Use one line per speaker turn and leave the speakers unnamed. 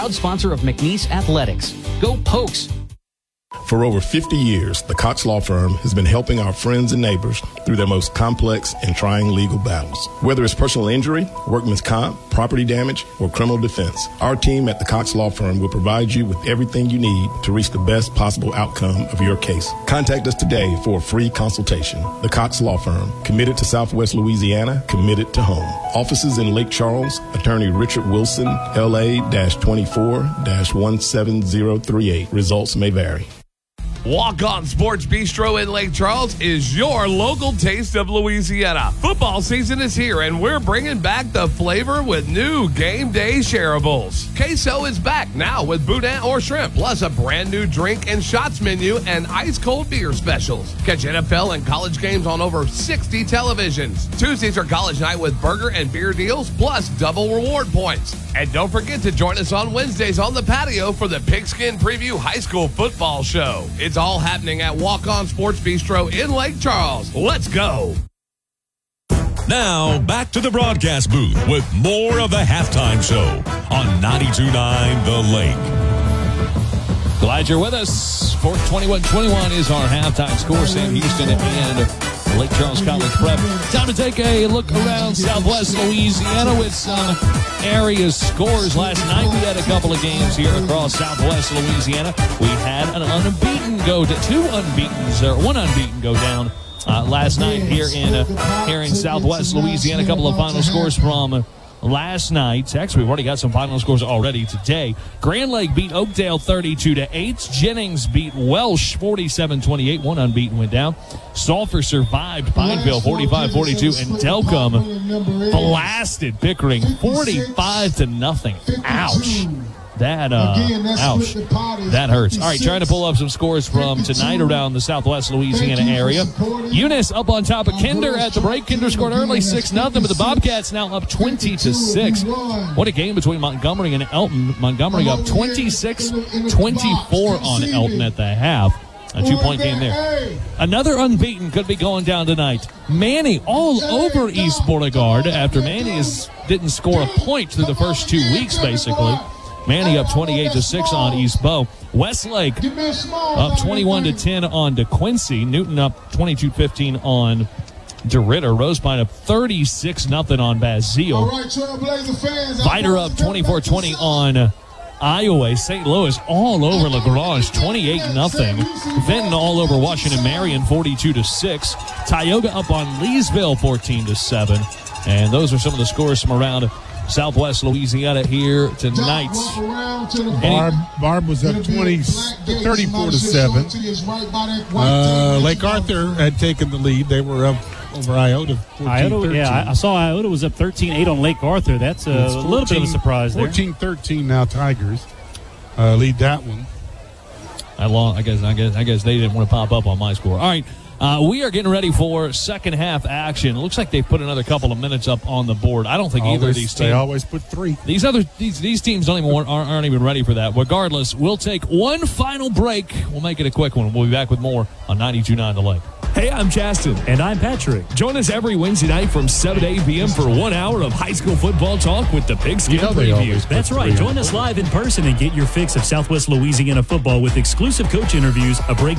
proud sponsor of McNeese Athletics. Go Pokes!
For over 50 years, the Cox Law Firm has been helping our friends and neighbors through their most complex and trying legal battles. Whether it's personal injury, workman's comp, property damage, or criminal defense, our team at the Cox Law Firm will provide you with everything you need to reach the best possible outcome of your case. Contact us today for a free consultation. The Cox Law Firm, committed to Southwest Louisiana, committed to home. Offices in Lake Charles, Attorney Richard Wilson, LA-24-17038. Results may vary.
Walk On Sports Bistro in Lake Charles is your local taste of Louisiana. Football season is here, and we're bringing back the flavor with new game day shareables. Queso is back now with boudin or shrimp, plus a brand new drink and shots menu and ice-cold beer specials. Catch NFL and college games on over 60 televisions. Tuesdays are college night with burger and beer deals, plus double reward points. And don't forget to join us on Wednesdays on the patio for the Pigskin Preview High School Football Show. It's all happening at Walk On Sports Bistro in Lake Charles. Let's go.
Now, back to the broadcast booth with more of the halftime show on 92.9 The Lake.
Glad you're with us. 4:21-21 is our halftime score. Sam Houston and Lake Charles College Prep. Time to take a look around Southwest Louisiana with some area scores. Last night we had a couple of games here across Southwest Louisiana. We had one unbeaten go down last night here in Southwest Louisiana. A couple of final scores from last night. Actually, we've already got some final scores already today. Grand Lake beat Oakdale 32-8. Jennings beat Welsh 47-28. One unbeaten went down. Sulphur survived Pineville 45-42, and Delcom blasted Pickering 45-0. Ouch. That hurts. All right, trying to pull up some scores from tonight around the Southwest Louisiana area. Eunice up on top of Kinder at the break. Kinder scored early 6-0, but the Bobcats now up 20-6. What a game between Montgomery and Elton. Montgomery up 26-24 on Elton at the half. A 2-point game there. Another unbeaten could be going down tonight. Manny all over East Beauregard after Manny didn't score a point through the first 2 weeks, basically. Manny up 28-6 on East Bow. Westlake up 21-10 on DeQuincy. Newton up 22-15 on DeRitter. Rosebine up 36-0 on Basile. Viter up 24-20 on Iowa. St. Louis all over LaGrange, 28-0. Vinton all over Washington Marion, 42-6. Tioga up on Leesville, 14-7. And those are some of the scores from around Southwest Louisiana here tonight.
Barb was up 34-7. Lake Arthur had taken the lead. They were up over Iota 14-13.
I saw Iota was up 13-8 on Lake Arthur. That's a little bit of a surprise there.
14-13 now Tigers lead that one.
I guess they didn't want to pop up on my score. All right. We are getting ready for second half action. It looks like they've put another couple of minutes up on the board. I don't think either of these teams.
They always put 3.
These teams aren't even ready for that. Regardless, we'll take one final break. We'll make it a quick one. We'll be back with more on 92.9 The Lake.
Hey, I'm Chaston.
And I'm Patrick.
Join us every Wednesday night from 7 to 8 p.m. for 1 hour of high school football talk with the Pigskin Preview.
That's right. Join us live in person and get your fix of Southwest Louisiana football with exclusive coach interviews, a break